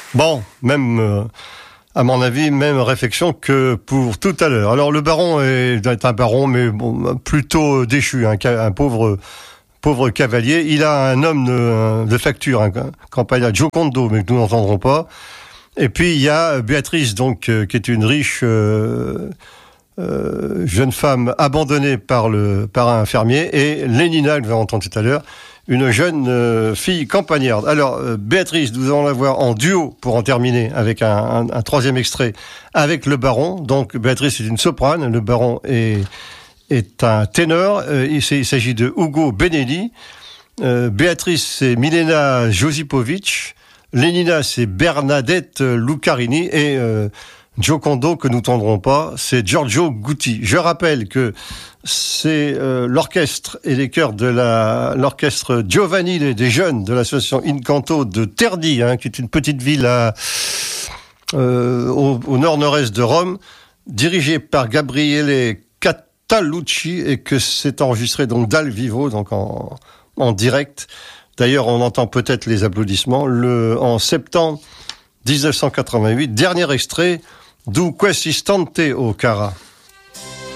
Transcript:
Bon, même, à mon avis, même réflexion que pour tout à l'heure. Alors, le baron est un baron, mais bon, plutôt déchu, un pauvre cavalier. Il a un homme de facture, un campagnard Giocondo, mais que nous n'entendrons pas. Et puis, il y a Béatrice, donc, qui est une riche jeune femme abandonnée par un fermier, et Lénina, que vous avez entendu tout à l'heure, une jeune fille campagnarde. Alors, Béatrice, nous allons la voir en duo pour en terminer avec un troisième extrait avec le baron. Donc, Béatrice est une soprane, le baron est un ténor. Il s'agit de Ugo Benelli. Béatrice, c'est Milena Josipovic. Lénina, c'est Bernadette Lucarini. Et Giocondo, que nous tendrons pas, c'est Giorgio Gutti. Je rappelle que c'est l'orchestre et les chœurs de l'orchestre Giovanni des jeunes de l'association Incanto de Terni, qui est une petite ville au nord-nord-est de Rome, dirigée par Gabriele Catalucci, et que c'est enregistré donc dal vivo, donc en direct. D'ailleurs, on entend peut-être les applaudissements. En septembre 1988, dernier extrait, Du questi stante o cara.